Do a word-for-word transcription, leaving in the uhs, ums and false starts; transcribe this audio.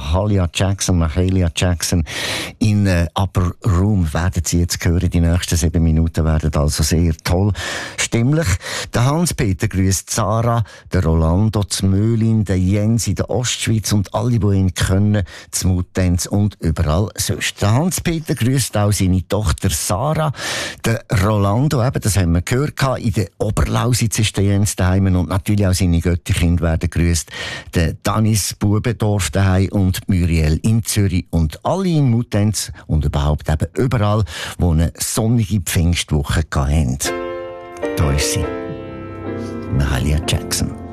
Mahalia Jackson, Mahalia Jackson in äh, Upper Room werden Sie jetzt hören. Die nächsten sieben Minuten werden also sehr toll stimmlich. Der Hans-Peter grüßt Sarah, der Rolando, die Möhlin, der Jens in der Ostschweiz und alle, die ihn kennen, die Mutenz und überall sonst. Der Hans-Peter grüßt auch seine Tochter Sarah, der Rolando, eben, das haben wir gehört, in der Oberlausitz ist der Jens daheim und natürlich auch seine Götterkinder werden grüßt. Der Danis Bubendorf daheim und Muriel in Zürich und alle in Mutenz und überhaupt eben überall, wo eine sonnige Pfingstwoche hatten. Da ist sie, Mahalia Jackson.